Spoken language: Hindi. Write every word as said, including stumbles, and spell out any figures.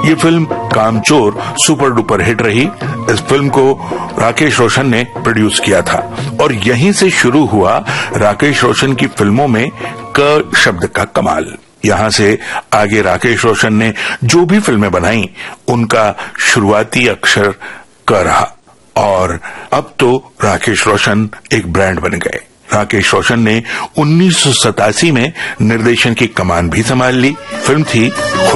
ये फिल्म कामचोर सुपर डुपर हिट रही। इस फिल्म को राकेश रोशन ने प्रोड्यूस किया था और यहीं से शुरू हुआ राकेश रोशन की फिल्मों में क शब्द का कमाल। यहां से आगे राकेश रोशन ने जो भी फिल्में बनाई उनका शुरुआती अक्षर क रहा और अब तो राकेश रोशन एक ब्रांड बन गए। राकेश रोशन ने उन्नीस सौ सतासी में निर्देशन की कमान भी संभाल ली। फिल्म थी